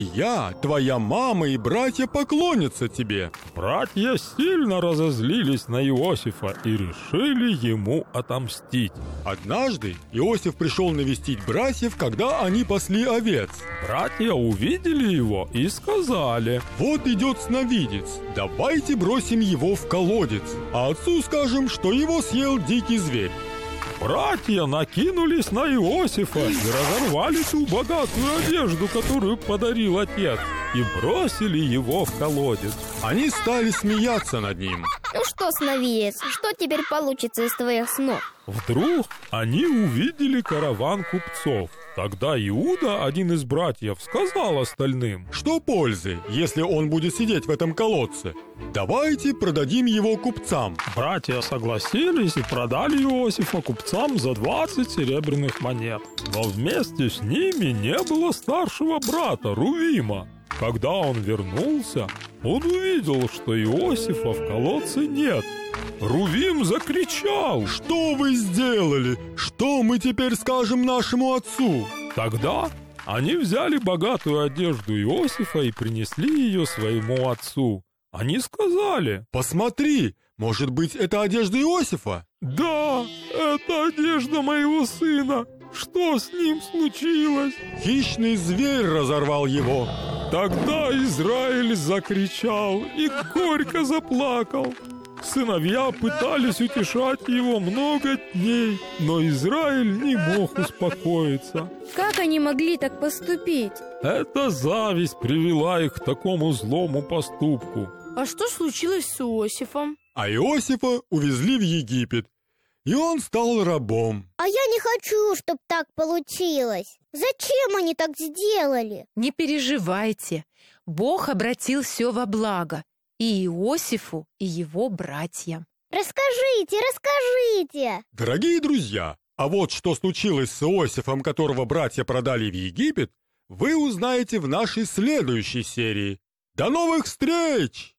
Я, твоя мама и братья поклонятся тебе». Братья сильно разозлились на Иосифа и решили ему отомстить. Однажды Иосиф пришел навестить братьев, когда они пасли овец. Братья увидели его и сказали: «Вот идет сновидец, давайте бросим его в колодец, а отцу скажем, что его съел дикий зверь». Братья накинулись на Иосифа и разорвали ту богатую одежду, которую подарил отец, и бросили его в колодец. Они стали смеяться над ним. Ну что, сновидец, что теперь получится из твоих снов? Вдруг они увидели караван купцов. Тогда Иуда, один из братьев, сказал остальным: «Что пользы, если он будет сидеть в этом колодце? Давайте продадим его купцам». Братья согласились и продали Иосифа купцам за 20 серебряных монет. Но вместе с ними не было старшего брата Рувима. Когда он вернулся, он увидел, что Иосифа в колодце нет. Рувим закричал: «Что вы сделали? Что мы теперь скажем нашему отцу?» Тогда они взяли богатую одежду Иосифа и принесли ее своему отцу. Они сказали: «Посмотри, может быть, это одежда Иосифа?» «Да, это одежда моего сына. Что с ним случилось?» Хищный зверь разорвал его. Тогда Израиль закричал и горько заплакал. Сыновья пытались утешать его много дней, но Израиль не мог успокоиться. Как они могли так поступить? Эта зависть привела их к такому злому поступку. А что случилось с Иосифом? А Иосифа увезли в Египет, и он стал рабом. А я не хочу, чтобы так получилось. Зачем они так сделали? Не переживайте, Бог обратил все во благо и Иосифу, и его братьям. Расскажите! Дорогие друзья, а вот что случилось с Иосифом, которого братья продали в Египет, вы узнаете в нашей следующей серии. До новых встреч!